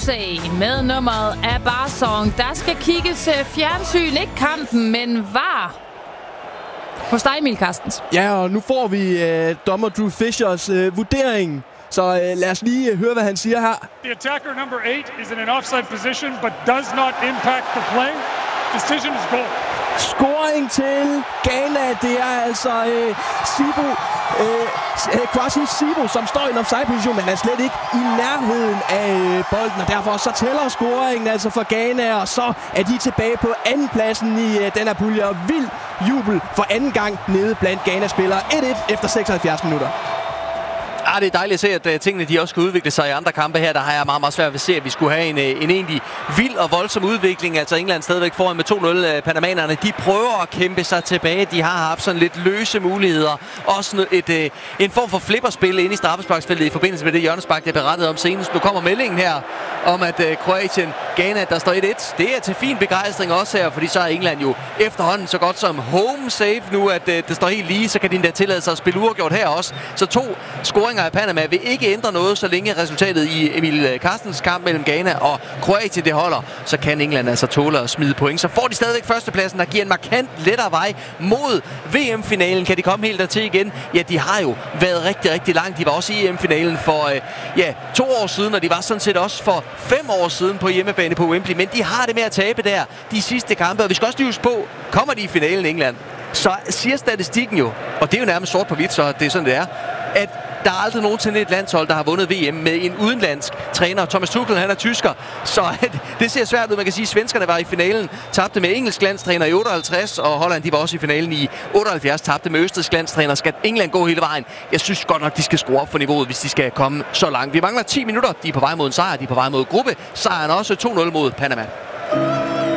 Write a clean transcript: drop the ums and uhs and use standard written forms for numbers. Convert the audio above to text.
Jose med nummeret af Barsong. Der skal kigges fjernsyn, ikke kampen, men VAR. Hos dig, Emil Carstens. Ja, og nu får vi dommer Drew Fishers vurdering. Så lad os lige høre, hvad han siger her. The attacker number 8 is in an offside position, but does not impact the play. Decision is goal. Scoring til Ghana. Det er altså Kwasi Sibo, som står i en offside-position, men er slet ikke i nærheden af bolden, og derfor så tæller scoringen altså for Ghana, og så er de tilbage på andenpladsen i den her pulje, og vild jubel for anden gang nede blandt Ghana-spillere. 1-1 efter 76 minutter. Det er dejligt at se, at tingene de også kan udvikle sig i andre kampe her. Der har jeg meget, meget svært ved at se, at vi skulle have en egentlig vild og voldsom udvikling. Altså England stadigvæk foran med 2-0. Panamanerne, de prøver at kæmpe sig tilbage. De har haft sådan lidt løse muligheder. Også en form for flipperspil inde i straffesparksfeltet i forbindelse med det hjørnespark, det berettede om senest. Nu kommer meldingen her om, at Kroatien, Ghana, der står 1-1. Det er til fin begejstring også her, fordi så er England jo efterhånden så godt som home safe nu, at det står helt lige. Så kan de endda tillade sig at spille uafgjort her også. Så 2 scoringer af Panama vil ikke ændre noget, så længe resultatet i Emil Carstens kamp mellem Ghana og Kroatien det holder. Så kan England altså tåle at smide point. Så får de stadigvæk førstepladsen, der giver en markant lettere vej mod VM-finalen. Kan de komme helt dertil igen? Ja, de har jo været rigtig, rigtig langt. De var også i EM-finalen for 2 år siden, og de var sådan set også for 5 år siden på hjemmebane på Wembley. Men de har det med at tabe der de sidste kampe, og vi skal også lige huske på, kommer de i finalen i England, så siger statistikken jo, og det er jo nærmest sort på hvidt, så det er sådan, det er, at der er aldrig nogensinde et landshold, der har vundet VM med en udenlandsk træner. Thomas Tuchel, han er tysker, så det ser svært ud. Man kan sige, at svenskerne var i finalen, tabte med engelsk landstræner i 58, og Holland, de var også i finalen i 78, tabte med østrigsk landstræner. Skal England gå hele vejen? Jeg synes godt nok, de skal skrue op for niveauet, hvis de skal komme så langt. Vi mangler 10 minutter. De er på vej mod en sejr, de er på vej mod gruppe. Sejren også 2-0 mod Panama.